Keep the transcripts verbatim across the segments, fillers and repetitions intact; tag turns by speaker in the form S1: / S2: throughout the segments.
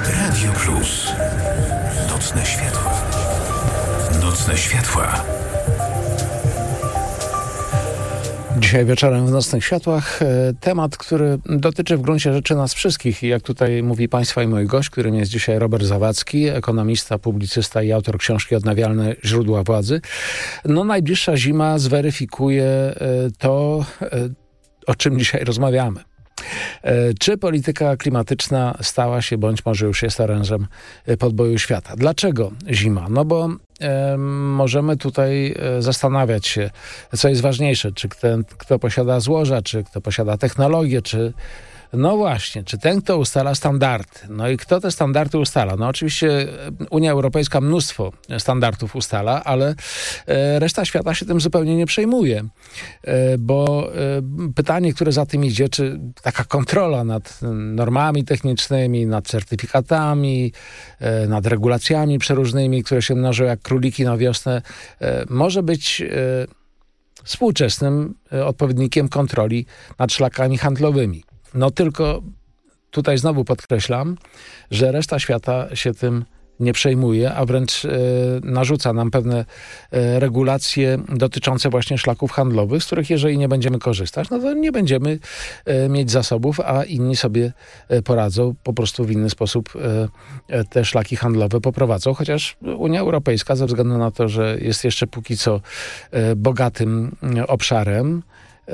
S1: Radio Plus. Nocne światła. Nocne światła.
S2: Dzisiaj wieczorem w Nocnych Światłach temat, który dotyczy w gruncie rzeczy nas wszystkich. I jak tutaj mówi Państwa i mój gość, którym jest dzisiaj Robert Zawadzki, ekonomista, publicysta i autor książki Odnawialne źródła władzy. No najbliższa zima zweryfikuje to, o czym dzisiaj rozmawiamy. Czy polityka klimatyczna stała się, bądź może już jest orężem podboju świata? Dlaczego zima? No bo e, możemy tutaj zastanawiać się, co jest ważniejsze, czy ten, kto posiada złoża, czy kto posiada technologię, czy no właśnie, czy ten, kto ustala standardy. No i kto te standardy ustala? No oczywiście Unia Europejska mnóstwo standardów ustala, ale reszta świata się tym zupełnie nie przejmuje. Bo pytanie, które za tym idzie, czy taka kontrola nad normami technicznymi, nad certyfikatami, nad regulacjami przeróżnymi, które się mnożą jak króliki na wiosnę, może być współczesnym odpowiednikiem kontroli nad szlakami handlowymi. No tylko tutaj znowu podkreślam, że reszta świata się tym nie przejmuje, a wręcz e, narzuca nam pewne e, regulacje dotyczące właśnie szlaków handlowych, z których jeżeli nie będziemy korzystać, no to nie będziemy e, mieć zasobów, a inni sobie e, poradzą, po prostu w inny sposób e, te szlaki handlowe poprowadzą, chociaż Unia Europejska ze względu na to, że jest jeszcze póki co e, bogatym e, obszarem,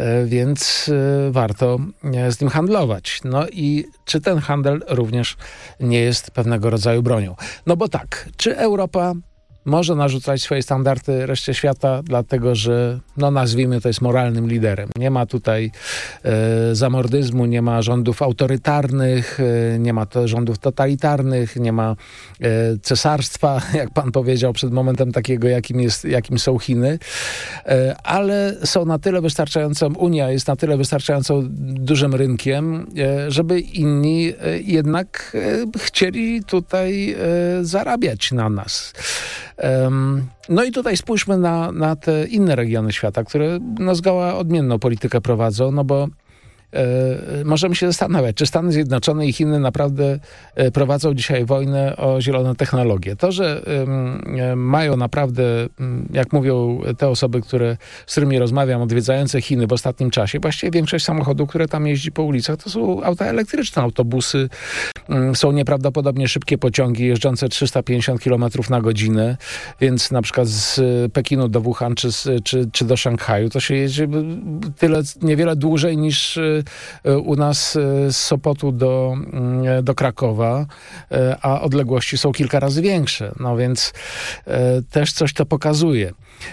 S2: więc warto z nim handlować. No i czy ten handel również nie jest pewnego rodzaju bronią? No bo tak, czy Europa może narzucać swoje standardy reszcie świata, dlatego że, no nazwijmy to, jest moralnym liderem. Nie ma tutaj e, zamordyzmu, nie ma rządów autorytarnych, e, nie ma to rządów totalitarnych, nie ma e, cesarstwa, jak pan powiedział przed momentem, takiego, jakim, jest, jakim są Chiny, e, ale są na tyle wystarczającą, Unia jest na tyle wystarczająco dużym rynkiem, e, żeby inni e, jednak e, chcieli tutaj e, zarabiać na nas. No i tutaj spójrzmy na, na te inne regiony świata, które no zgoła odmienną politykę prowadzą, no bo e, możemy się zastanawiać, czy Stany Zjednoczone i Chiny naprawdę e, prowadzą dzisiaj wojnę o zielone technologie. To, że e, mają naprawdę, jak mówią te osoby, które, z którymi rozmawiam, odwiedzające Chiny w ostatnim czasie, właściwie większość samochodów, które tam jeździ po ulicach, to są auta elektryczne, autobusy, są nieprawdopodobnie szybkie pociągi jeżdżące trzysta pięćdziesiąt kilometrów na godzinę, więc na przykład z Pekinu do Wuhan czy, czy, czy do Szanghaju to się jeździ tyle, niewiele dłużej niż u nas z Sopotu do, do Krakowa, a odległości są kilka razy większe. No więc też coś to pokazuje.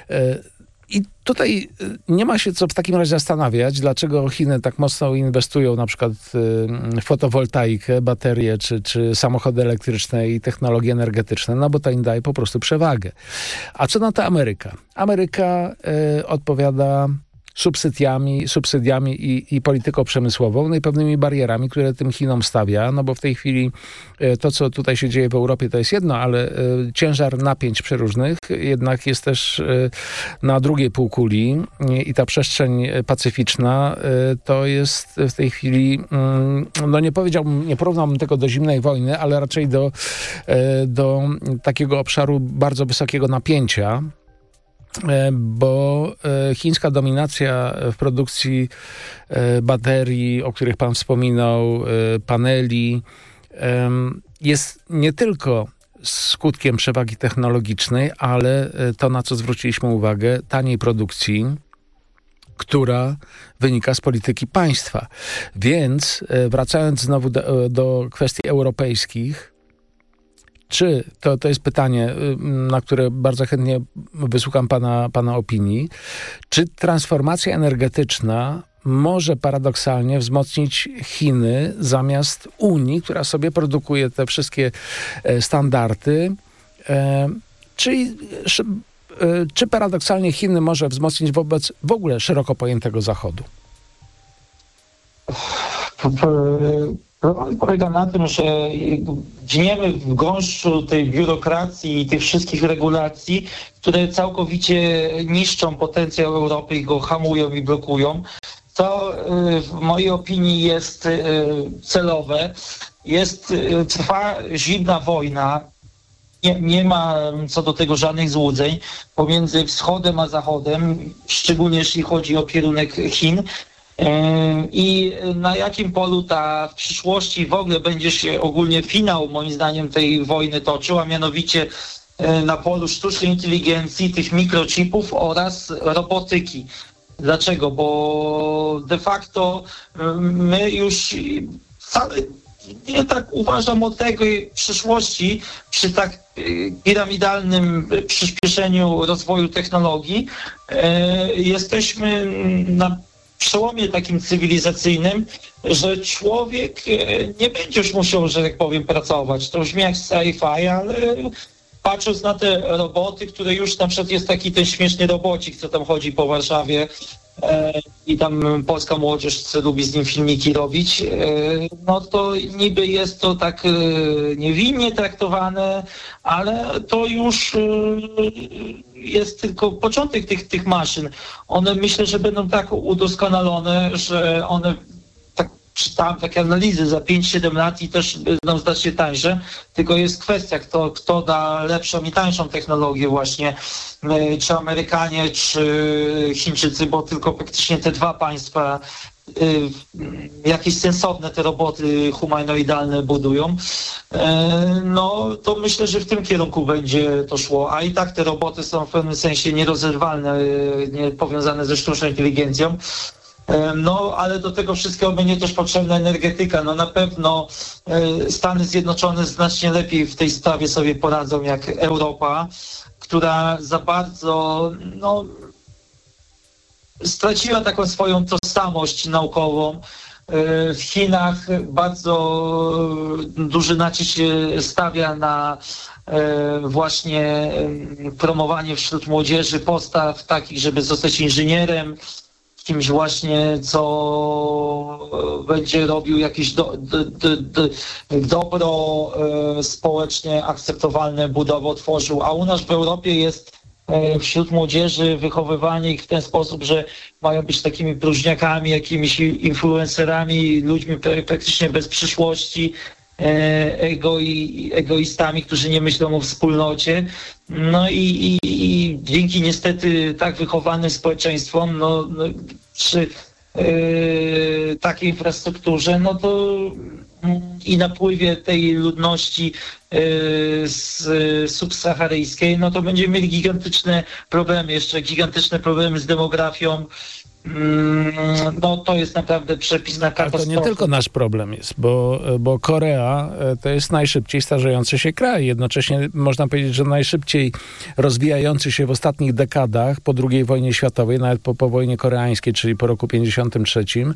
S2: I tutaj nie ma się co w takim razie zastanawiać, dlaczego Chiny tak mocno inwestują na przykład w fotowoltaikę, baterie, czy, czy samochody elektryczne i technologie energetyczne, no bo to im daje po prostu przewagę. A co na to Ameryka? Ameryka y, odpowiada subsydiami, subsydiami i, i polityką przemysłową, no i pewnymi barierami, które tym Chinom stawia, no bo w tej chwili to, co tutaj się dzieje w Europie, to jest jedno, ale y, ciężar napięć przeróżnych jednak jest też y, na drugiej półkuli y, i ta przestrzeń pacyficzna y, to jest w tej chwili, y, no nie powiedziałbym, nie porównałbym tego do zimnej wojny, ale raczej do, y, do takiego obszaru bardzo wysokiego napięcia, bo chińska dominacja w produkcji baterii, o których pan wspominał, paneli, jest nie tylko skutkiem przewagi technologicznej, ale to, na co zwróciliśmy uwagę, taniej produkcji, która wynika z polityki państwa. Więc wracając znowu do, do kwestii europejskich, czy, to, to jest pytanie, na które bardzo chętnie wysłucham pana, pana opinii, czy transformacja energetyczna może paradoksalnie wzmocnić Chiny zamiast Unii, która sobie produkuje te wszystkie standardy, czy, czy paradoksalnie Chiny może wzmocnić wobec w ogóle szeroko pojętego Zachodu?
S3: Problem polega na tym, że gniemy w gąszczu tej biurokracji i tych wszystkich regulacji, które całkowicie niszczą potencjał Europy i go hamują i blokują. To w mojej opinii jest celowe. jest, trwa zimna wojna, nie, nie ma co do tego żadnych złudzeń pomiędzy wschodem a zachodem, szczególnie jeśli chodzi o kierunek Chin. I na jakim polu ta w przyszłości w ogóle będzie się ogólnie finał, moim zdaniem, tej wojny toczył, a mianowicie na polu sztucznej inteligencji, tych mikrochipów oraz robotyki. Dlaczego? Bo de facto my już wcale nie tak uważam o tej przyszłości przy tak piramidalnym przyspieszeniu rozwoju technologii. Jesteśmy na przełomie takim cywilizacyjnym, że człowiek nie będzie już musiał, że tak powiem, pracować. To brzmi jak sci-fi, ale patrząc na te roboty, które już na przykład jest taki ten śmieszny robocik, co tam chodzi po Warszawie e, i tam polska młodzież lubi z nim filmiki robić, e, no to niby jest to tak e, niewinnie traktowane, ale to już e, jest tylko początek tych, tych maszyn. One myślę, że będą tak udoskonalone, że one czytałem takie analizy za pięć siedem lat i też będą zdać się tańsze, tylko jest kwestia, kto, kto da lepszą i tańszą technologię właśnie, czy Amerykanie, czy Chińczycy, bo tylko praktycznie te dwa państwa jakieś sensowne te roboty humanoidalne budują, no to myślę, że w tym kierunku będzie to szło, a i tak te roboty są w pewnym sensie nierozerwalne, nie powiązane ze sztuczną inteligencją. No, ale do tego wszystkiego będzie też potrzebna energetyka. No na pewno Stany Zjednoczone znacznie lepiej w tej sprawie sobie poradzą jak Europa, która za bardzo no, straciła taką swoją tożsamość naukową. W Chinach bardzo duży nacisk się stawia na właśnie promowanie wśród młodzieży postaw takich, żeby zostać inżynierem, kimś właśnie, co będzie robił jakieś do, do, do, do, dobro e, społecznie akceptowalne, budowę tworzył, a u nas w Europie jest e, wśród młodzieży wychowywanie ich w ten sposób, że mają być takimi próżniakami, jakimiś influencerami, ludźmi praktycznie bez przyszłości, Egoi, egoistami, którzy nie myślą o wspólnocie. No i, i, i dzięki niestety tak wychowanym społeczeństwom, no, no przy yy, takiej infrastrukturze, no to yy, i napływie tej ludności yy, z yy, subsaharyjskiej, no to będziemy mieli gigantyczne problemy, jeszcze gigantyczne problemy z demografią. No to jest naprawdę przepis na katastrofę.
S2: To nie tylko nasz problem jest, bo, bo Korea to jest najszybciej starzejący się kraj. Jednocześnie można powiedzieć, że najszybciej rozwijający się w ostatnich dekadach po drugiej wojnie światowej, nawet po, po wojnie koreańskiej, czyli po roku pięćdziesiątym trzecim,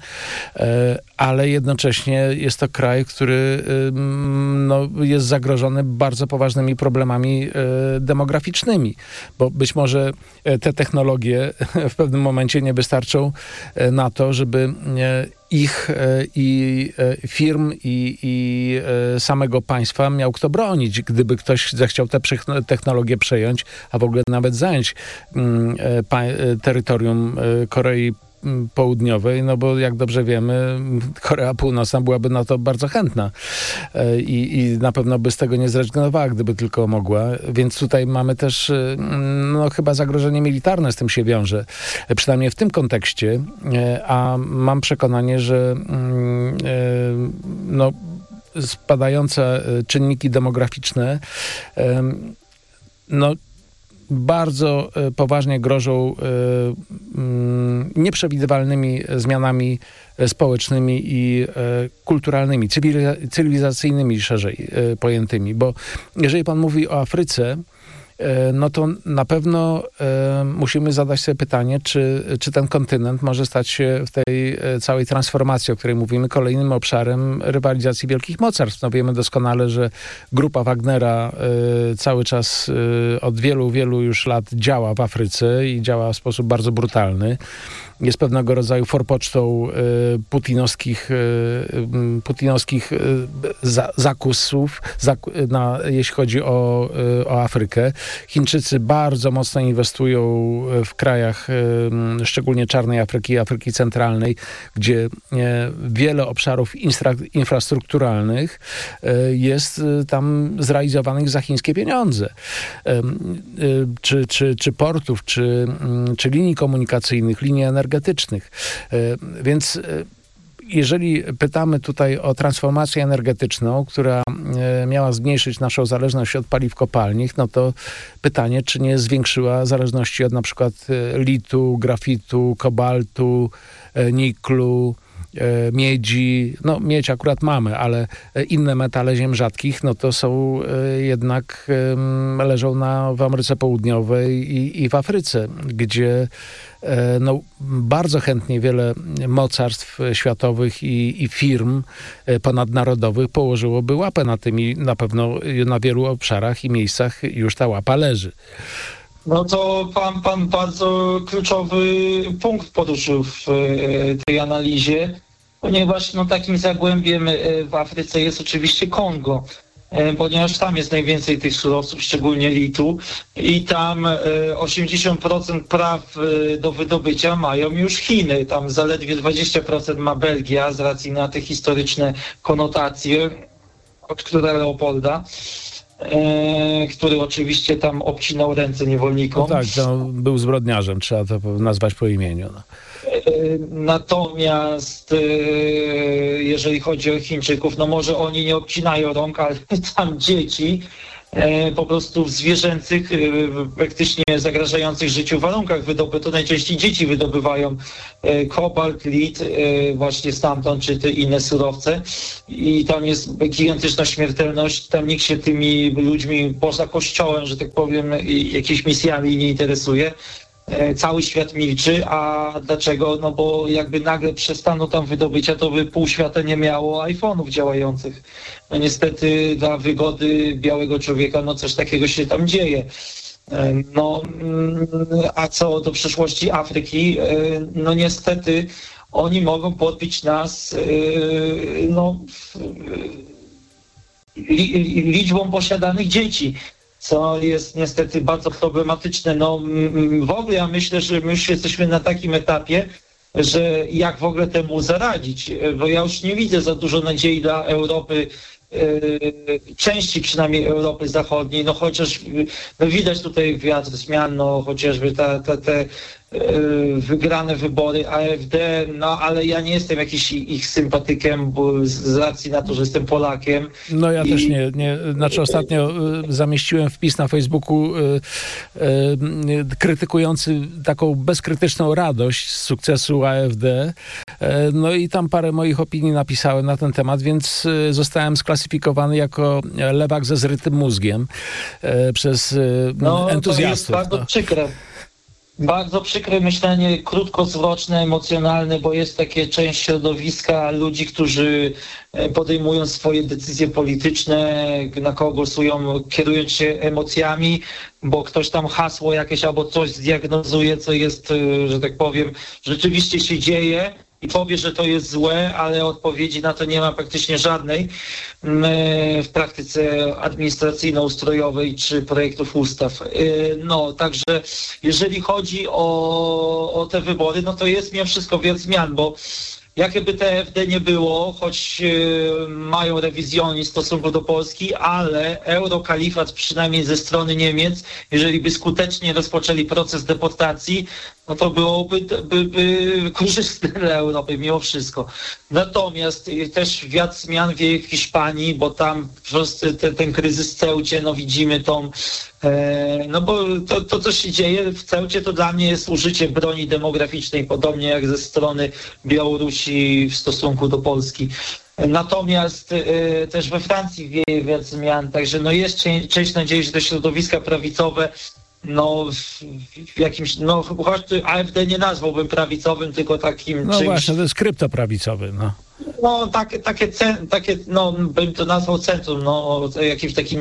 S2: ale jednocześnie jest to kraj, który no, jest zagrożony bardzo poważnymi problemami demograficznymi, bo być może te technologie w pewnym momencie nie wystarczą na to, żeby ich i firm i, i samego państwa miał kto bronić, gdyby ktoś zechciał tę technologię przejąć, a w ogóle nawet zająć terytorium Korei Południowej, no bo jak dobrze wiemy, Korea Północna byłaby na to bardzo chętna i, i na pewno by z tego nie zrezygnowała, gdyby tylko mogła, więc tutaj mamy też no chyba zagrożenie militarne z tym się wiąże, przynajmniej w tym kontekście, a mam przekonanie, że no spadające czynniki demograficzne no bardzo poważnie grożą nieprzewidywalnymi zmianami społecznymi i kulturalnymi, cywilizacyjnymi szerzej pojętymi. Bo jeżeli pan mówi o Afryce, no to na pewno e, musimy zadać sobie pytanie, czy, czy ten kontynent może stać się w tej e, całej transformacji, o której mówimy, kolejnym obszarem rywalizacji wielkich mocarstw. No wiemy doskonale, że grupa Wagnera e, cały czas e, od wielu, wielu już lat działa w Afryce i działa w sposób bardzo brutalny. Jest pewnego rodzaju forpocztą y, putinowskich, y, putinowskich y, za, zakusów, zak, na, jeśli chodzi o, y, o Afrykę. Chińczycy bardzo mocno inwestują w krajach, szczególnie czarnej Afryki i Afryki Centralnej, gdzie wiele obszarów infrastrukturalnych jest tam zrealizowanych za chińskie pieniądze. Czy, czy, czy portów, czy, czy linii komunikacyjnych, linii energetycznych. Więc jeżeli pytamy tutaj o transformację energetyczną, która miała zmniejszyć naszą zależność od paliw kopalnych, no to pytanie, czy nie zwiększyła zależności od na przykład litu, grafitu, kobaltu, niklu, miedzi. No miedź akurat mamy, ale inne metale ziem rzadkich, no to są jednak, leżą na, w Ameryce Południowej i, i w Afryce, gdzie no, bardzo chętnie wiele mocarstw światowych i, i firm ponadnarodowych położyłoby łapę na tym i na pewno na wielu obszarach i miejscach już ta łapa leży.
S3: No to pan, pan bardzo kluczowy punkt poruszył w tej analizie, ponieważ no, takim zagłębiem w Afryce jest oczywiście Kongo, ponieważ tam jest najwięcej tych surowców, szczególnie litu, i tam osiemdziesiąt procent praw do wydobycia mają już Chiny. Tam zaledwie dwadzieścia procent ma Belgia z racji na te historyczne konotacje od króla Leopolda, który oczywiście tam obcinał ręce niewolnikom.
S2: No tak, to był zbrodniarzem, trzeba to nazwać po imieniu. No.
S3: Natomiast jeżeli chodzi o Chińczyków, no może oni nie obcinają rąk, ale tam dzieci po prostu w zwierzęcych, praktycznie zagrażających życiu warunkach wydobyto, to najczęściej dzieci wydobywają kobalt, lit właśnie stamtąd, czy te inne surowce, i tam jest gigantyczna śmiertelność, tam nikt się tymi ludźmi poza kościołem, że tak powiem, jakimiś misjami nie interesuje. Cały świat milczy, a dlaczego? No bo jakby nagle przestaną tam wydobycia, to by pół świata nie miało iPhone'ów działających. No niestety dla wygody białego człowieka, no coś takiego się tam dzieje. No, a co do przyszłości Afryki, no niestety oni mogą podbić nas no, liczbą posiadanych dzieci, co jest niestety bardzo problematyczne. No w ogóle ja myślę, że my już jesteśmy na takim etapie, że jak w ogóle temu zaradzić, bo ja już nie widzę za dużo nadziei dla Europy, części przynajmniej Europy Zachodniej, no chociaż no widać tutaj wiatr zmian, no chociażby te, te, te wygrane wybory A F D, no ale ja nie jestem jakiś ich sympatykiem, bo z racji na to, że jestem Polakiem.
S2: No ja
S3: I...
S2: też nie, nie. Znaczy ostatnio zamieściłem wpis na Facebooku y, y, krytykujący taką bezkrytyczną radość z sukcesu A F D. Y, no i tam parę moich opinii napisałem na ten temat, więc y, zostałem sklasyfikowany jako lewak ze zrytym mózgiem y, przez y,
S3: no,
S2: entuzjastów.
S3: To jest bardzo
S2: no.
S3: przykre. Bardzo przykre myślenie, krótkowzroczne, emocjonalne, bo jest takie część środowiska ludzi, którzy podejmują swoje decyzje polityczne, na kogo głosują, kierując się emocjami, bo ktoś tam hasło jakieś albo coś zdiagnozuje, co jest, że tak powiem, rzeczywiście się dzieje i powie, że to jest złe, ale odpowiedzi na to nie ma praktycznie żadnej w praktyce administracyjno-ustrojowej czy projektów ustaw. No, także jeżeli chodzi o, o te wybory, no to jest mimo wszystko wiele zmian, bo jakie by te A F D nie było, choć y, mają rewizjonizm w stosunku do Polski, ale eurokalifat przynajmniej ze strony Niemiec, jeżeli by skutecznie rozpoczęli proces deportacji, no to byłoby by, by korzystne dla Europy mimo wszystko. Natomiast y, też wiatr zmian wieje w Hiszpanii, bo tam po prostu ten, ten kryzys w Ceucie, no widzimy tą no bo to, to, co się dzieje w Ceucie, to dla mnie jest użycie broni demograficznej, podobnie jak ze strony Białorusi w stosunku do Polski. Natomiast y, też we Francji wieje wiele zmian, także no jest część nadziei, że te środowiska prawicowe, no w, w jakimś, no choć A F D nie nazwałbym prawicowym, tylko takim
S2: no
S3: czymś...
S2: No właśnie, to jest kryptoprawicowy, no.
S3: No tak, takie, takie, no bym to nazwał centrum, no jakimś takim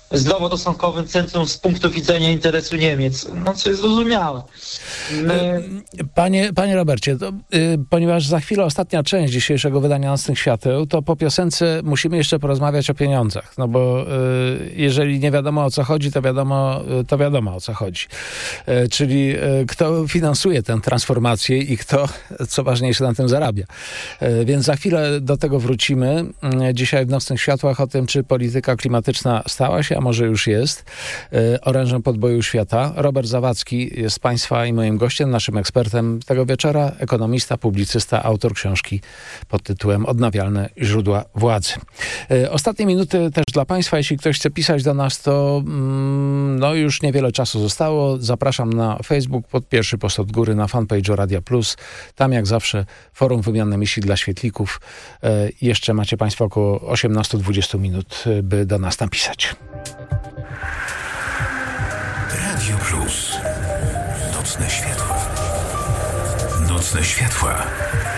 S3: zdroworozsądkowym centrum z punktu widzenia interesu Niemiec. No co jest zrozumiałe. My...
S2: Panie, panie Robercie, to, y, ponieważ za chwilę ostatnia część dzisiejszego wydania Nocnych Świateł, to po piosence musimy jeszcze porozmawiać o pieniądzach. No bo y, jeżeli nie wiadomo o co chodzi, to wiadomo, to wiadomo o co chodzi. Y, czyli y, kto finansuje tę transformację i kto, co ważniejsze, na tym zarabia. Y, więc za chwilę do tego wrócimy. Y, dzisiaj w Nocnych Światłach o tym, czy polityka klimatyczna stała się, a może już jest, y, orężem podboju świata. Robert Zawadzki jest Państwa i moim gościem, naszym ekspertem tego wieczora, ekonomista, publicysta, autor książki pod tytułem Odnawialne źródła władzy. Y, ostatnie minuty też dla Państwa. Jeśli ktoś chce pisać do nas, to mm, no już niewiele czasu zostało. Zapraszam na Facebook, pod pierwszy post od góry, na fanpage'u Radia Plus. Tam jak zawsze forum wymiany myśli dla świetlików. Y, jeszcze macie Państwo około osiemnaście do dwudziestu minut, y, by do nas napisać.
S1: Radio Plus. Nocne światła. Nocne światła.